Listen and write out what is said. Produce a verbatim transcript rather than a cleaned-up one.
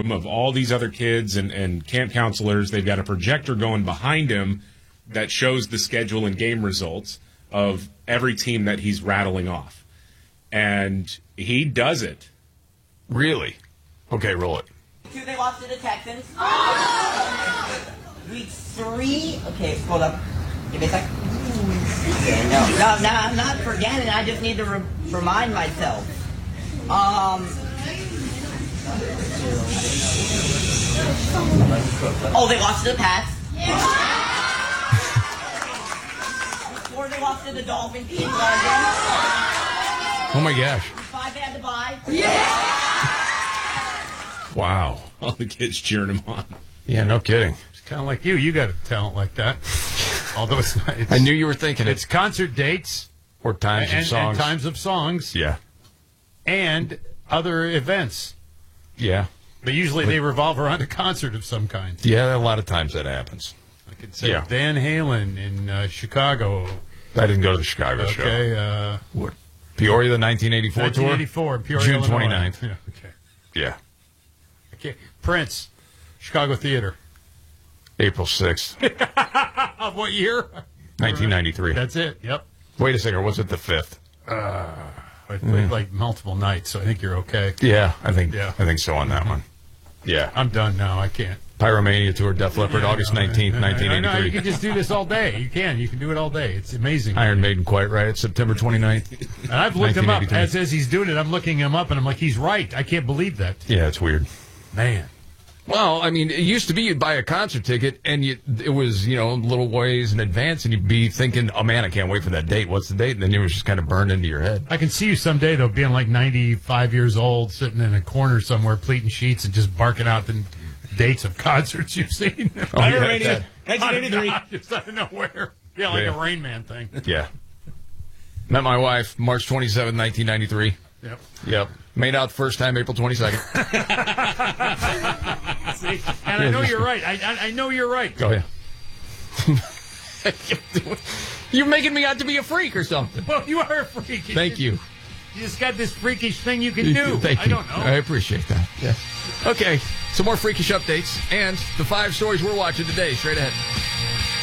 room of all these other kids and, and camp counselors. They've got a projector going behind him that shows the schedule and game results of every team that he's rattling off. And he does it. Really? Okay, roll it. Two, they lost to the Texans. Week three. Okay, hold up. Give me a sec. Okay, no, no, no, I'm not forgetting. I just need to re- remind myself. Um. Oh, they lost to the Pats. Before they lost to the Dolphins in London. Oh my gosh. Five they had to buy. Wow. All the kids cheering him on. Yeah, no kidding. It's kind of like you. You got a talent like that. Although it's not. It's, I knew you were thinking it's it. concert dates Or times and, of songs. and times of songs Yeah. and other events. Yeah. But usually they revolve around a concert of some kind. Yeah, a lot of times that happens. I could say Yeah. Van Halen in uh, Chicago. I didn't go to the Chicago show. Okay. Uh, What? Peoria, the nineteen eighty-four nineteen tour? eighty-four, Peoria, June Illinois. twenty-ninth. Yeah, okay. Yeah. Okay. Prince, Chicago Theater. April sixth, Of what year? nineteen ninety-three. That's it. Yep. Wait a second, or was it the fifth? I played like multiple nights, so I think you're okay. Yeah, I think Yeah. I think so on that one. Yeah. I'm done now. I can't. Pyromania tour, Def Leppard, Yeah, August I know. nineteenth, I know, nineteen I know. You eighty-three. can just do this all day. You can. You can do it all day. It's amazing. Iron Maiden, Quite Right, it's September twenty-ninth. And I've looked him up. nineteen eighty-three. As, as he's doing it, I'm looking him up, and I'm like, he's right. I can't believe that. Yeah, it's weird. Man. Well, I mean, it used to be you'd buy a concert ticket, and you, it was, you know, a little ways in advance, and you'd be thinking, oh, man, I can't wait for that date. What's the date? And then it was just kind of burned into your head. I can see you someday, though, being like ninety-five years old, sitting in a corner somewhere, pleating sheets, and just barking out the dates of concerts you've seen. Oh, yeah, Pyromania, that- nineteen eighty-three. Just out of nowhere. Yeah, like Yeah. a Rain Man thing. Yeah. Met my wife March twenty-seventh, nineteen ninety-three. Yep. Yep. Made out the first time April twenty-second. See? And I know you're right. I, I, I know you're right. Go ahead. You're making me out to be a freak or something. Well, you are a freak. Thank you. You just got this freakish thing you can do. Thank I you. don't know. I appreciate that. Yeah. Okay. Some more freakish updates and the five stories we're watching today. Straight ahead.